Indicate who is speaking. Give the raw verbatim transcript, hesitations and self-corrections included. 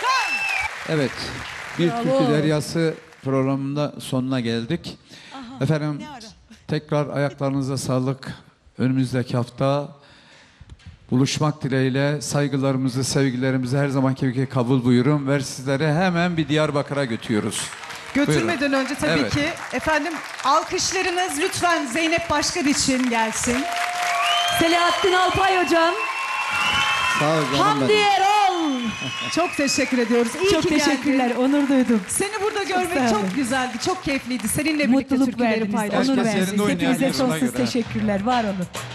Speaker 1: Evet, bir
Speaker 2: Bravo.
Speaker 1: Türkü Deryası programında sonuna geldik. Aha, efendim tekrar ayaklarınıza sağlık. Önümüzdeki hafta buluşmak dileğiyle saygılarımızı, sevgilerimizi her zamanki gibi kabul buyurun ve sizlere hemen bir Diyarbakır'a götürüyoruz.
Speaker 3: Götürmeden
Speaker 1: Buyurun.
Speaker 3: önce tabii
Speaker 1: Evet.
Speaker 3: ki efendim alkışlarınız lütfen Zeynep Başkan için gelsin.
Speaker 2: Selahattin Alpay hocam.
Speaker 4: Sağ ol canım
Speaker 2: Hamdi
Speaker 4: benim.
Speaker 2: Erol.
Speaker 3: Çok teşekkür ediyoruz. İyi
Speaker 2: Çok
Speaker 3: ki
Speaker 2: teşekkürler.
Speaker 3: geldin.
Speaker 2: Onur duydum.
Speaker 3: Seni burada
Speaker 2: sağ
Speaker 3: görmek çok,
Speaker 2: olun.
Speaker 3: güzeldi, çok keyifliydi. Seninle birlikte
Speaker 2: Mutluluk
Speaker 3: türküleri
Speaker 2: verdiniz.
Speaker 3: paylaştık.
Speaker 2: Onur
Speaker 1: Herkes
Speaker 2: verdiniz.
Speaker 1: yerinde oynayan
Speaker 2: Hepinize
Speaker 1: yarışına
Speaker 2: sonsuz
Speaker 1: göre.
Speaker 2: teşekkürler. Var olun.